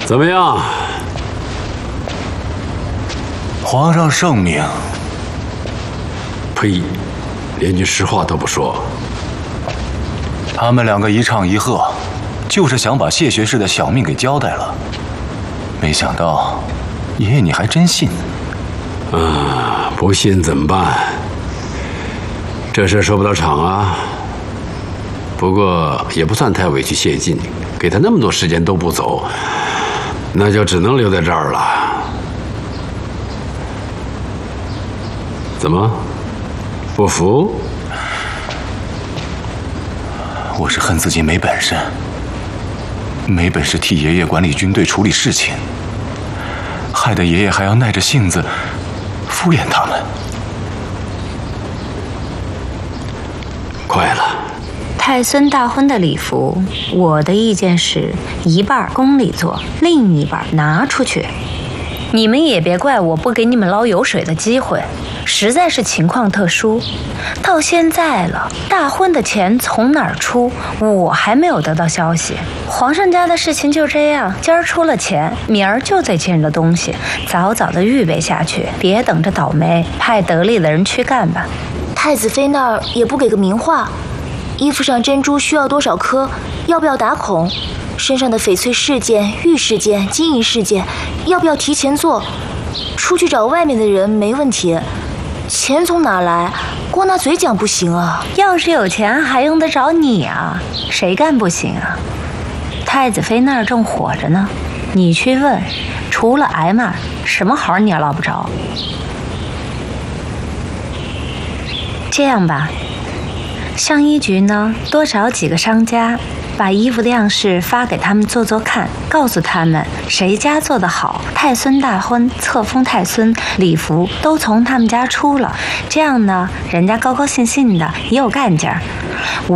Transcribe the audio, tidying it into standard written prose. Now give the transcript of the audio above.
怎么样？ 皇上圣明。 呸！连句实话都不说。 他们两个一唱一和，就是想把谢学士的小命给交代了。没想到，爷爷你还真信。 啊，不信怎么办？这事说不到场啊。不过也不算太委屈谢晋，给他那么多时间都不走，那就只能留在这儿了。怎么，不服？ 我是恨自己没本事，没本事替爷爷管理军队、处理事情，害得爷爷还要耐着性子敷衍他们。 快了。 太孙大婚的礼服，我的意见是一半宫里做，另一半拿出去。你们也别怪我不给你们捞油水的机会，实在是情况特殊。到现在了，大婚的钱从哪儿出，我还没有得到消息。皇上家的事情就这样，今儿出了钱，明儿就得进了东西，早早的预备下去，别等着倒霉，派得力的人去干吧。 太子妃那儿也不给个明话。衣服上珍珠需要多少颗？要不要打孔？身上的翡翠饰件、玉饰件、金银饰件，要不要提前做？出去找外面的人没问题，钱从哪来？光拿嘴讲不行啊！ 要是有钱，还用得着你啊？谁干不行啊？太子妃那儿正火着呢，你去问，除了挨骂，什么好你也捞不着。这样吧。上衣局呢，多找几个商家，把衣服的样式发给他们做做看，告诉他们谁家做得好，太孙大婚册封太孙，礼服都从他们家出了，这样呢，人家高高兴兴的，也有干劲儿。